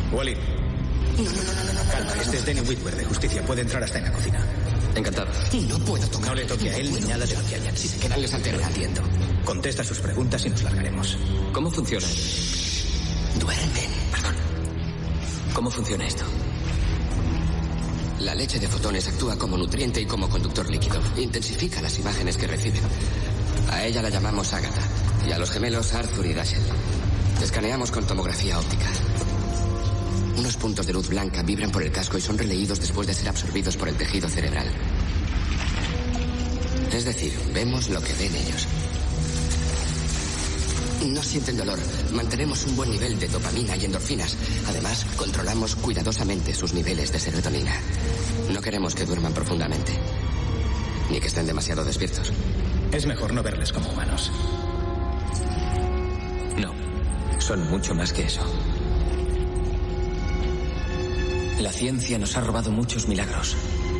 Wally. No. Calma, este es Danny Whitwer de Justicia. Puede entrar hasta en la cocina. Encantado. No puedo tocar. No le toque a él ni nada de lo que haya aquí. Si se quedan les altero. Entiendo. Contesta sus preguntas y nos largaremos. ¿Cómo funciona? Duermen. Perdón. ¿Cómo funciona esto? La leche de fotones actúa como nutriente y como conductor líquido. Intensifica las imágenes que reciben. A ella la llamamos Agatha. Y a los gemelos Arthur y Dashiell. Escaneamos con tomografía óptica. Unos puntos de luz blanca vibran por el casco y son releídos después de ser absorbidos por el tejido cerebral. Es decir, vemos lo que ven ellos. No sienten dolor. Mantenemos un buen nivel de dopamina y endorfinas. Además, controlamos cuidadosamente sus niveles de serotonina. No queremos que duerman profundamente. Ni que estén demasiado despiertos. Es mejor no verles como humanos. No. Son mucho más que eso. La ciencia nos ha robado muchos milagros.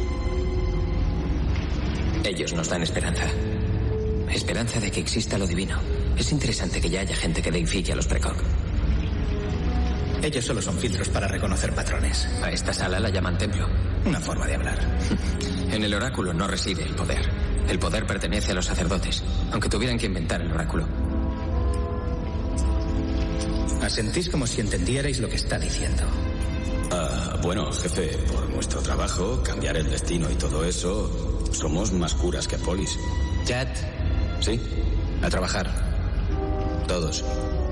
Ellos nos dan esperanza. Esperanza de que exista lo divino. Es interesante que ya haya gente que deifique a los Precog. Ellos solo son filtros para reconocer patrones. A esta sala la llaman templo. Una forma de hablar. En el oráculo no reside el poder. El poder pertenece a los sacerdotes, aunque tuvieran que inventar el oráculo. Asentís como si entendierais lo que está diciendo. Bueno, jefe, por nuestro trabajo, cambiar el destino y todo eso, somos más curas que polis. Chad. ¿Sí? A trabajar. Todos.